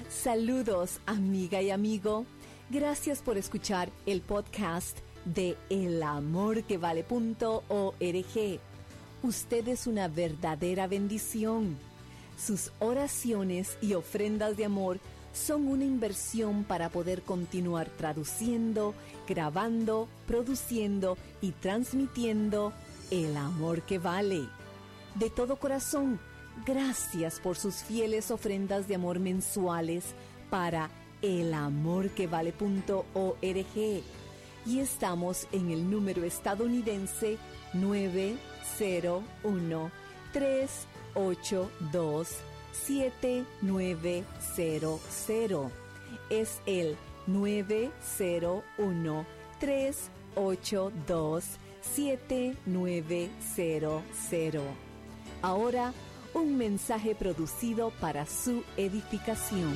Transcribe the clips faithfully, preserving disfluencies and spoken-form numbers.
Saludos, amiga y amigo. Gracias por escuchar el podcast de el amor que vale punto org. Usted es una verdadera bendición. Sus oraciones y ofrendas de amor son una inversión para poder continuar traduciendo, grabando, produciendo y transmitiendo el amor que vale. De todo corazón, gracias por sus fieles ofrendas de amor mensuales para el amor que vale punto org. Y estamos en el número estadounidense nueve cero uno, tres ocho dos, siete nueve cero cero. Es el nueve cero uno, tres ocho dos, siete nueve cero cero. Ahora, un mensaje producido para su edificación.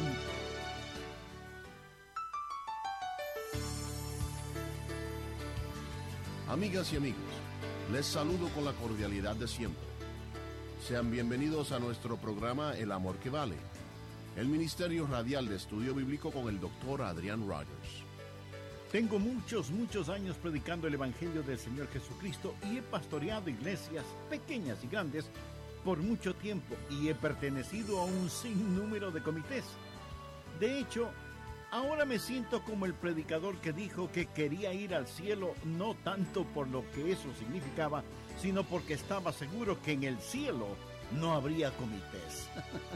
Amigas y amigos, les saludo con la cordialidad de siempre. Sean bienvenidos a nuestro programa El Amor que Vale, el Ministerio Radial de Estudio Bíblico con el doctor Adrián Rogers. Tengo muchos, muchos años predicando el Evangelio del Señor Jesucristo y he pastoreado iglesias pequeñas y grandes por mucho tiempo y he pertenecido a un sinnúmero de comités. De hecho, ahora me siento como el predicador que dijo que quería ir al cielo no tanto por lo que eso significaba, sino porque estaba seguro que en el cielo no habría comités.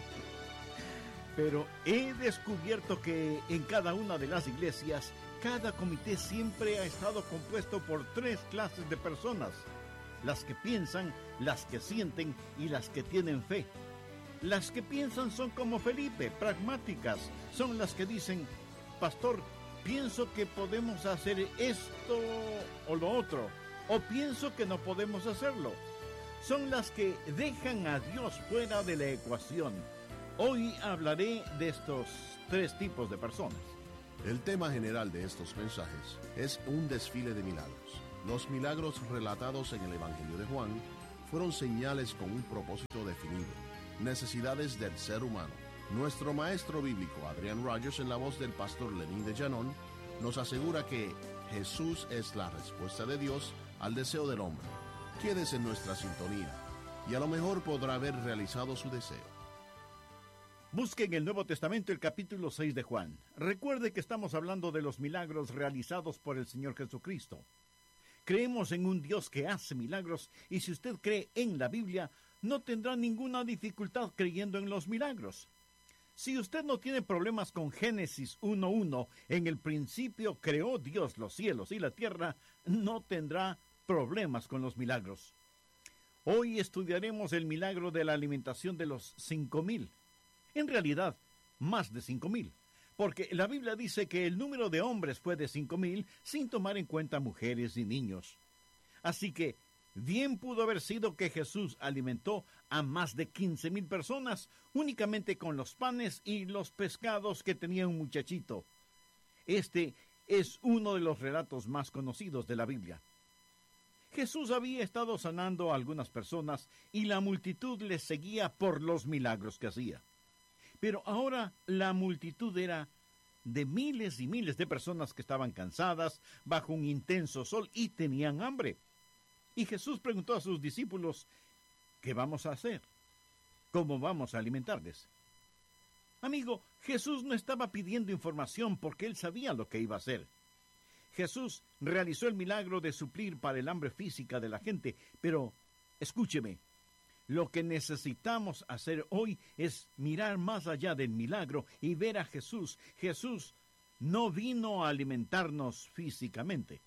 Pero he descubierto que en cada una de las iglesias, cada comité siempre ha estado compuesto por tres clases de personas: las que piensan, las que sienten y las que tienen fe. Las que piensan son como Felipe, pragmáticas. Son las que dicen: pastor, pienso que podemos hacer esto o lo otro, o pienso que no podemos hacerlo. Son las que dejan a Dios fuera de la ecuación. Hoy hablaré de estos tres tipos de personas. El tema general de estos mensajes es un desfile de milagros. Los milagros relatados en el Evangelio de Juan fueron señales con un propósito definido, necesidades del ser humano. Nuestro maestro bíblico Adrián Rogers, en la voz del pastor Lenín de Llanón, nos asegura que Jesús es la respuesta de Dios al deseo del hombre. Quédese en nuestra sintonía y a lo mejor podrá haber realizado su deseo. Busque en el Nuevo Testamento el capítulo seis de Juan. Recuerde que estamos hablando de los milagros realizados por el Señor Jesucristo. Creemos en un Dios que hace milagros y si usted cree en la Biblia, no tendrá ninguna dificultad creyendo en los milagros. Si usted no tiene problemas con Génesis uno uno, en el principio creó Dios los cielos y la tierra, no tendrá problemas con los milagros. Hoy estudiaremos el milagro de la alimentación de los cinco mil. En realidad, más de cinco mil, porque la Biblia dice que el número de hombres fue de cinco mil sin tomar en cuenta mujeres y niños. Así que bien pudo haber sido que Jesús alimentó a más de quince mil personas únicamente con los panes y los pescados que tenía un muchachito. Este es uno de los relatos más conocidos de la Biblia. Jesús había estado sanando a algunas personas y la multitud le seguía por los milagros que hacía. Pero ahora la multitud era de miles y miles de personas que estaban cansadas bajo un intenso sol y tenían hambre. Y Jesús preguntó a sus discípulos: ¿qué vamos a hacer? ¿Cómo vamos a alimentarles? Amigo, Jesús no estaba pidiendo información porque él sabía lo que iba a hacer. Jesús realizó el milagro de suplir para el hambre física de la gente, pero escúcheme, lo que necesitamos hacer hoy es mirar más allá del milagro y ver a Jesús. Jesús no vino a alimentarnos físicamente.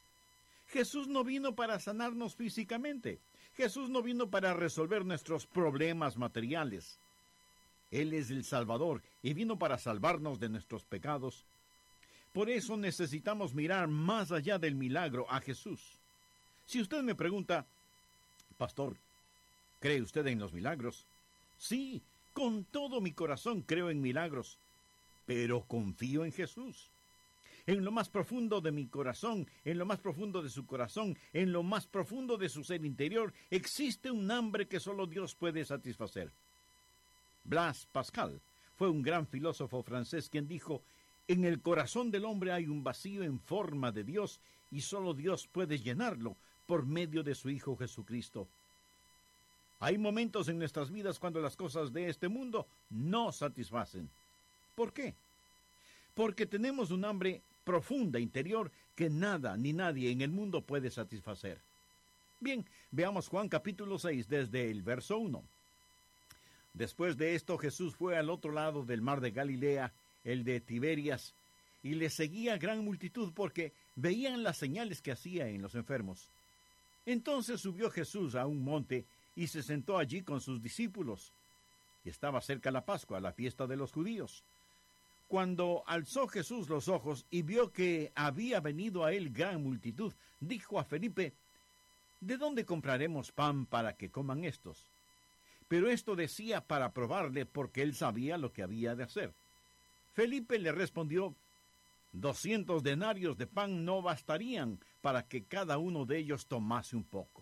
Jesús no vino para sanarnos físicamente. Jesús no vino para resolver nuestros problemas materiales. Él es el Salvador y vino para salvarnos de nuestros pecados. Por eso necesitamos mirar más allá del milagro a Jesús. Si usted me pregunta: pastor, ¿cree usted en los milagros? Sí, con todo mi corazón creo en milagros, pero confío en Jesús. En lo más profundo de mi corazón, en lo más profundo de su corazón, en lo más profundo de su ser interior, existe un hambre que solo Dios puede satisfacer. Blaise Pascal fue un gran filósofo francés quien dijo: en el corazón del hombre hay un vacío en forma de Dios y solo Dios puede llenarlo por medio de su Hijo Jesucristo. Hay momentos en nuestras vidas cuando las cosas de este mundo no satisfacen. ¿Por qué? Porque tenemos un hambre profunda interior que nada ni nadie en el mundo puede satisfacer. Bien, veamos Juan capítulo seis desde el verso uno. Después de esto, Jesús fue al otro lado del mar de Galilea, el de Tiberias, y le seguía gran multitud porque veían las señales que hacía en los enfermos. Entonces subió Jesús a un monte y se sentó allí con sus discípulos. Y estaba cerca la Pascua, la fiesta de los judíos. Cuando alzó Jesús los ojos y vio que había venido a él gran multitud, dijo a Felipe: ¿de dónde compraremos pan para que coman estos? Pero esto decía para probarle, porque él sabía lo que había de hacer. Felipe le respondió: doscientos denarios de pan no bastarían para que cada uno de ellos tomase un poco.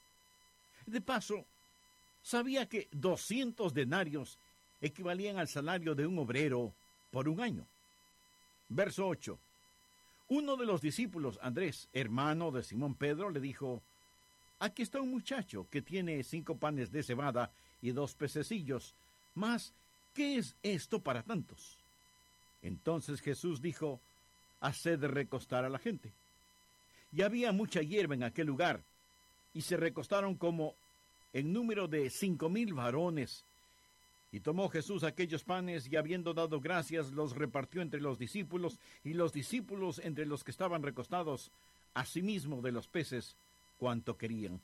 De paso, sabía que doscientos denarios equivalían al salario de un obrero por un año. Verso ocho. Uno de los discípulos, Andrés, hermano de Simón Pedro, le dijo: aquí está un muchacho que tiene cinco panes de cebada y dos pececillos, mas ¿qué es esto para tantos? Entonces Jesús dijo: haced recostar a la gente. Y había mucha hierba en aquel lugar, y se recostaron como en número de cinco mil varones. Y tomó Jesús aquellos panes, y habiendo dado gracias, los repartió entre los discípulos, y los discípulos entre los que estaban recostados, asimismo de los peces, cuanto querían.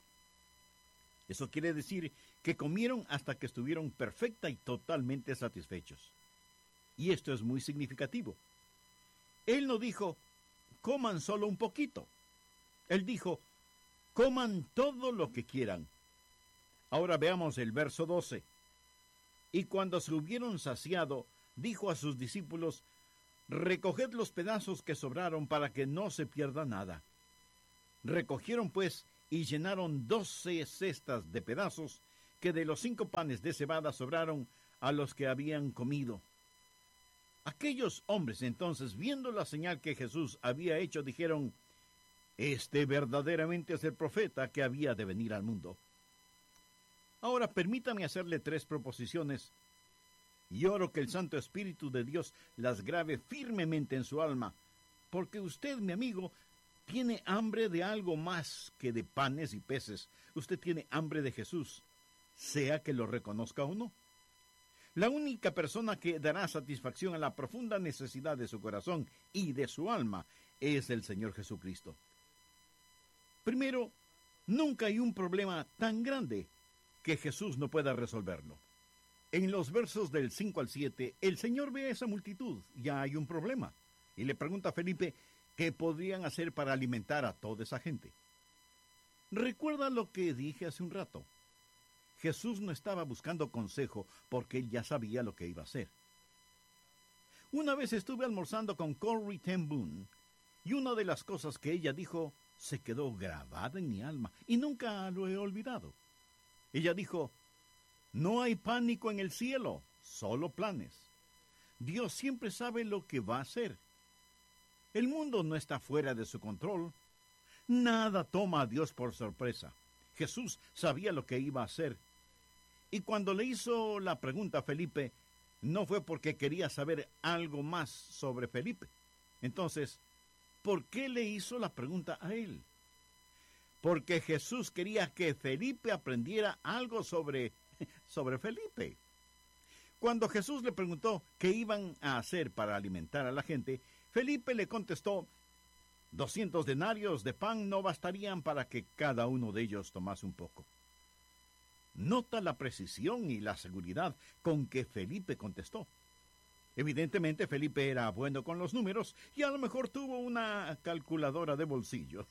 Eso quiere decir que comieron hasta que estuvieron perfecta y totalmente satisfechos. Y esto es muy significativo. Él no dijo: coman solo un poquito. Él dijo: coman todo lo que quieran. Ahora veamos el verso doce. Y cuando se hubieron saciado, dijo a sus discípulos: recoged los pedazos que sobraron para que no se pierda nada. Recogieron pues y llenaron doce cestas de pedazos que de los cinco panes de cebada sobraron a los que habían comido. Aquellos hombres entonces, viendo la señal que Jesús había hecho, dijeron: este verdaderamente es el profeta que había de venir al mundo. Ahora permítame hacerle tres proposiciones, y oro que el Santo Espíritu de Dios las grabe firmemente en su alma, porque usted, mi amigo, tiene hambre de algo más que de panes y peces. Usted tiene hambre de Jesús, sea que lo reconozca o no. La única persona que dará satisfacción a la profunda necesidad de su corazón y de su alma es el Señor Jesucristo. Primero, nunca hay un problema tan grande que Jesús no pueda resolverlo. En los versos del cinco al siete, el Señor ve a esa multitud, ya hay un problema, y le pregunta a Felipe qué podrían hacer para alimentar a toda esa gente. Recuerda lo que dije hace un rato. Jesús no estaba buscando consejo porque él ya sabía lo que iba a hacer. Una vez estuve almorzando con Corrie ten Boom, y una de las cosas que ella dijo se quedó grabada en mi alma y nunca lo he olvidado. Ella dijo: no hay pánico en el cielo, solo planes. Dios siempre sabe lo que va a hacer. El mundo no está fuera de su control. Nada toma a Dios por sorpresa. Jesús sabía lo que iba a hacer. Y cuando le hizo la pregunta a Felipe, no fue porque quería saber algo más sobre Felipe. Entonces, ¿por qué le hizo la pregunta a él? Porque Jesús quería que Felipe aprendiera algo sobre, sobre Felipe. Cuando Jesús le preguntó qué iban a hacer para alimentar a la gente, Felipe le contestó: doscientos denarios de pan no bastarían para que cada uno de ellos tomase un poco. Nota la precisión y la seguridad con que Felipe contestó. Evidentemente Felipe era bueno con los números y a lo mejor tuvo una calculadora de bolsillo.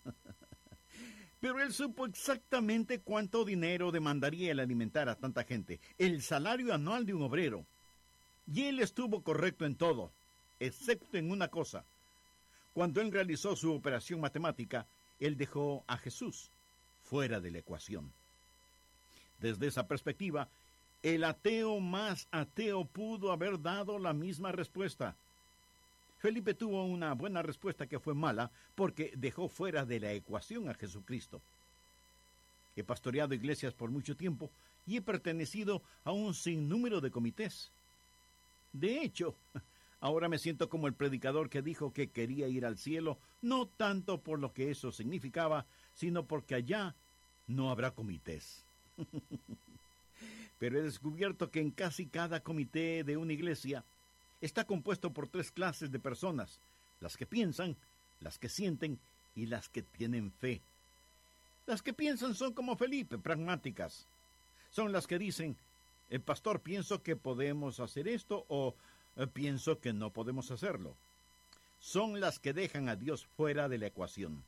Pero él supo exactamente cuánto dinero demandaría el alimentar a tanta gente, el salario anual de un obrero. Y él estuvo correcto en todo, excepto en una cosa. Cuando él realizó su operación matemática, él dejó a Jesús fuera de la ecuación. Desde esa perspectiva, El ateo más ateo pudo haber dado la misma respuesta. Felipe tuvo una buena respuesta que fue mala porque dejó fuera de la ecuación a Jesucristo. He pastoreado iglesias por mucho tiempo y he pertenecido a un sinnúmero de comités. De hecho, ahora me siento como el predicador que dijo que quería ir al cielo, no tanto por lo que eso significaba, sino porque allá no habrá comités. Pero he descubierto que en casi cada comité de una iglesia está compuesto por tres clases de personas: las que piensan, las que sienten y las que tienen fe. Las que piensan son como Felipe, pragmáticas. Son las que dicen: el pastor, pienso que podemos hacer esto, o eh, pienso que no podemos hacerlo. Son las que dejan a Dios fuera de la ecuación.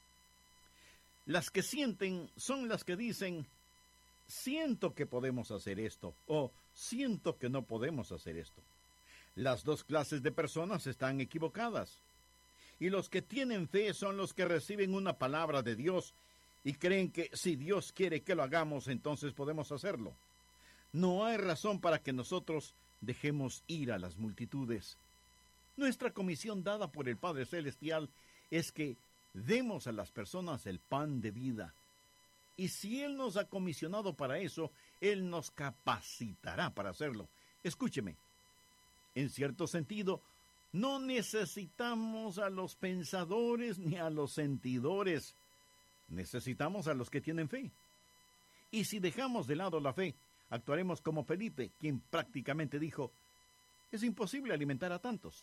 Las que sienten son las que dicen: siento que podemos hacer esto, o siento que no podemos hacer esto. Las dos clases de personas están equivocadas. Y los que tienen fe son los que reciben una palabra de Dios y creen que si Dios quiere que lo hagamos, entonces podemos hacerlo. No hay razón para que nosotros dejemos ir a las multitudes. Nuestra comisión dada por el Padre Celestial es que demos a las personas el pan de vida. Y si Él nos ha comisionado para eso, Él nos capacitará para hacerlo. Escúcheme, en cierto sentido, no necesitamos a los pensadores ni a los sentidores. Necesitamos a los que tienen fe. Y si dejamos de lado la fe, actuaremos como Felipe, quien prácticamente dijo: es imposible alimentar a tantos.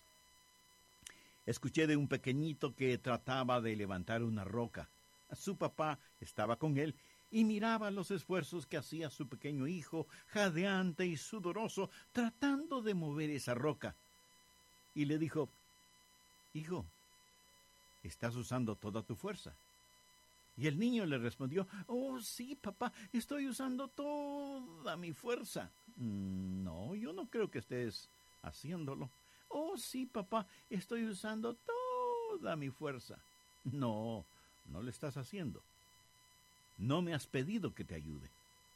Escuché de un pequeñito que trataba de levantar una roca. Su papá estaba con él y miraba los esfuerzos que hacía su pequeño hijo, jadeante y sudoroso, tratando de mover esa roca. Y le dijo: hijo, estás usando toda tu fuerza. Y el niño le respondió: oh, sí, papá, estoy usando toda mi fuerza. No, yo no creo que estés haciéndolo. Oh, sí, papá, estoy usando toda mi fuerza. No, no lo estás haciendo. No me has pedido que te ayude.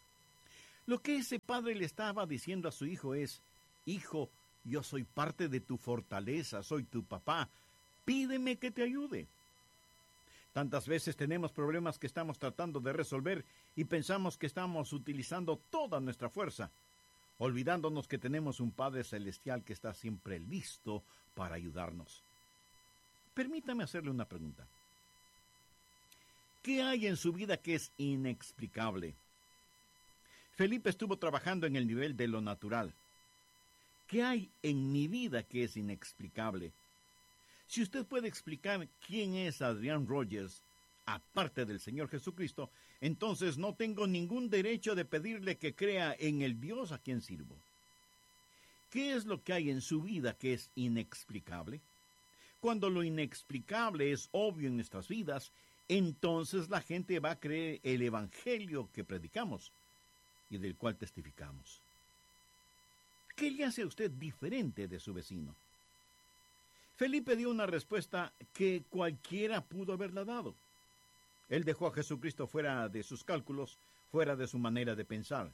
Lo que ese padre le estaba diciendo a su hijo es: hijo, yo soy parte de tu fortaleza, soy tu papá. Pídeme que te ayude. Tantas veces tenemos problemas que estamos tratando de resolver y pensamos que estamos utilizando toda nuestra fuerza, olvidándonos que tenemos un Padre Celestial que está siempre listo para ayudarnos. Permítame hacerle una pregunta. ¿Qué hay en su vida que es inexplicable? Felipe estuvo trabajando en el nivel de lo natural. ¿Qué hay en mi vida que es inexplicable? Si usted puede explicar quién es Adrián Rogers, aparte del Señor Jesucristo, entonces no tengo ningún derecho de pedirle que crea en el Dios a quien sirvo. ¿Qué es lo que hay en su vida que es inexplicable? Cuando lo inexplicable es obvio en nuestras vidas, entonces la gente va a creer el evangelio que predicamos y del cual testificamos. ¿Qué le hace a usted diferente de su vecino? Felipe dio una respuesta que cualquiera pudo haberla dado. Él dejó a Jesucristo fuera de sus cálculos, fuera de su manera de pensar.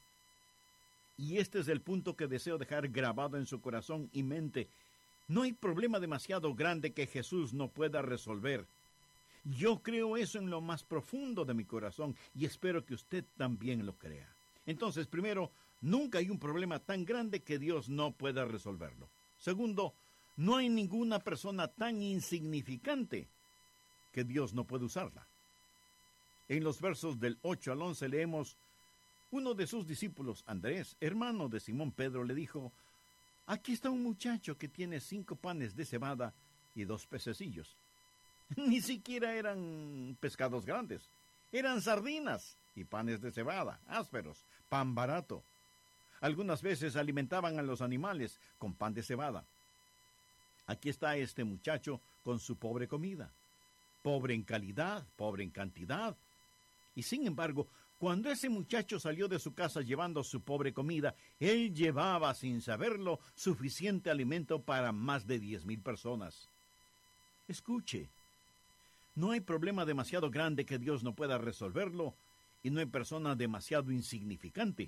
Y este es el punto que deseo dejar grabado en su corazón y mente. No hay problema demasiado grande que Jesús no pueda resolver. Yo creo eso en lo más profundo de mi corazón y espero que usted también lo crea. Entonces, primero, nunca hay un problema tan grande que Dios no pueda resolverlo. Segundo, no hay ninguna persona tan insignificante que Dios no puede usarla. En los versos del ocho al once leemos: uno de sus discípulos, Andrés, hermano de Simón Pedro, le dijo: aquí está un muchacho que tiene cinco panes de cebada y dos pececillos. Ni siquiera eran pescados grandes, eran sardinas y panes de cebada, ásperos, pan barato. Algunas veces alimentaban a los animales con pan de cebada. Aquí está este muchacho con su pobre comida, pobre en calidad, pobre en cantidad. Y sin embargo, cuando ese muchacho salió de su casa llevando su pobre comida, él llevaba, sin saberlo, suficiente alimento para más de diez mil personas. Escuche, no hay problema demasiado grande que Dios no pueda resolverlo, y no hay persona demasiado insignificante que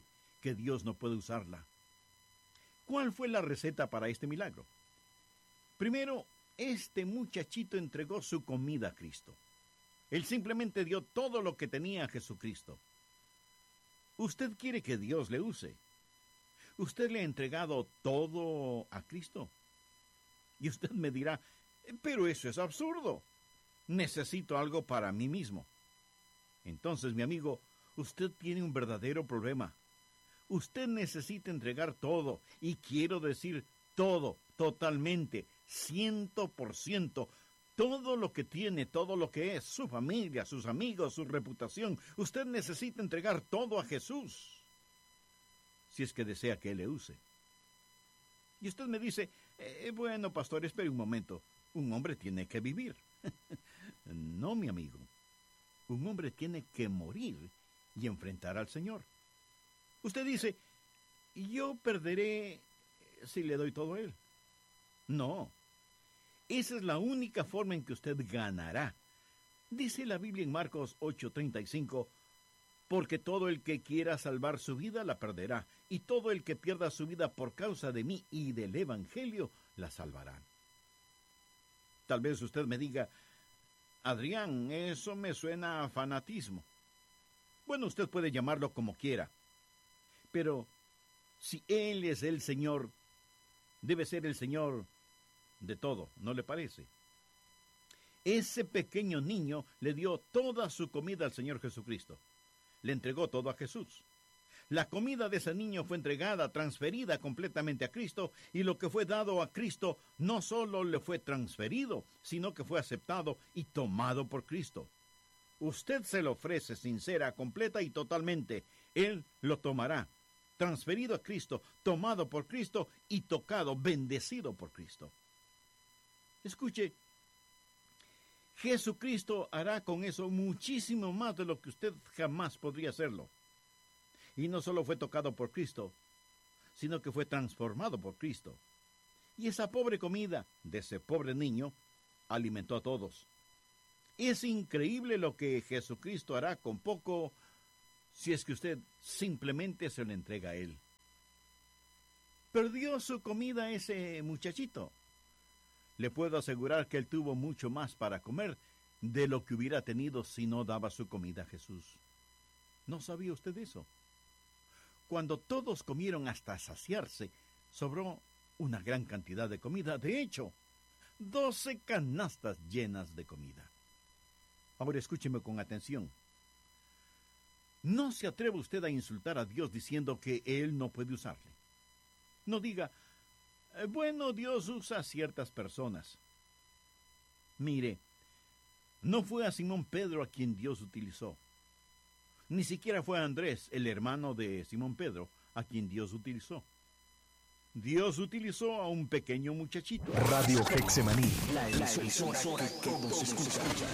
que Dios no puede usarla. ¿Cuál fue la receta para este milagro? Primero, este muchachito entregó su comida a Cristo. Él simplemente dio todo lo que tenía a Jesucristo. ¿Usted quiere que Dios le use? ¿Usted le ha entregado todo a Cristo? Y usted me dirá, pero eso es absurdo. Necesito algo para mí mismo. Entonces, mi amigo, usted tiene un verdadero problema. Usted necesita entregar todo, y quiero decir todo, totalmente, ciento por ciento, todo lo que tiene, todo lo que es, su familia, sus amigos, su reputación. Usted necesita entregar todo a Jesús, si es que desea que Él le use. Y usted me dice, eh, bueno, pastor, espere un momento, un hombre tiene que vivir. No, mi amigo, un hombre tiene que morir y enfrentar al Señor. Usted dice, yo perderé si le doy todo a Él. No, esa es la única forma en que usted ganará. Dice la Biblia en Marcos ocho treinta y cinco, porque todo el que quiera salvar su vida la perderá, y todo el que pierda su vida por causa de mí y del Evangelio la salvará. Tal vez usted me diga, Adrián, eso me suena a fanatismo. Bueno, usted puede llamarlo como quiera, pero si Él es el Señor, debe ser el Señor de todo, ¿no le parece? Ese pequeño niño le dio toda su comida al Señor Jesucristo. Le entregó todo a Jesús. La comida de ese niño fue entregada, transferida completamente a Cristo, y lo que fue dado a Cristo no solo le fue transferido, sino que fue aceptado y tomado por Cristo. Usted se lo ofrece sincera, completa y totalmente. Él lo tomará, transferido a Cristo, tomado por Cristo y tocado, bendecido por Cristo. Escuche, Jesucristo hará con eso muchísimo más de lo que usted jamás podría hacerlo. Y no solo fue tocado por Cristo, sino que fue transformado por Cristo. Y esa pobre comida de ese pobre niño alimentó a todos. Es increíble lo que Jesucristo hará con poco, si es que usted simplemente se lo entrega a Él. ¿Perdió su comida ese muchachito? Le puedo asegurar que él tuvo mucho más para comer de lo que hubiera tenido si no daba su comida a Jesús. ¿No sabía usted eso? Cuando todos comieron hasta saciarse, sobró una gran cantidad de comida. De hecho, doce canastas llenas de comida. Ahora escúcheme con atención. No se atreva usted a insultar a Dios diciendo que Él no puede usarle. No diga, bueno, Dios usa a ciertas personas. Mire, no fue a Simón Pedro a quien Dios utilizó. Ni siquiera fue a Andrés, el hermano de Simón Pedro, a quien Dios utilizó. Dios utilizó a un pequeño muchachito. Radio Getsemaní, la emisora que todos escuchan.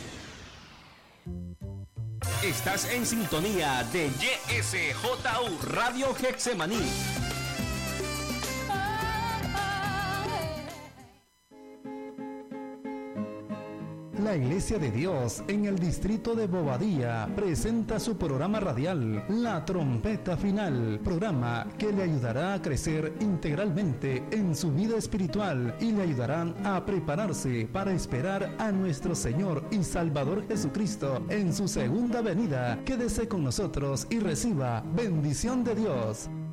Estás en sintonía de Y S J U Radio Getsemaní. La Iglesia de Dios en el distrito de Bobadilla presenta su programa radial La Trompeta Final, programa que le ayudará a crecer integralmente en su vida espiritual y le ayudarán a prepararse para esperar a nuestro Señor y Salvador Jesucristo en su segunda venida. Quédese con nosotros y reciba bendición de Dios.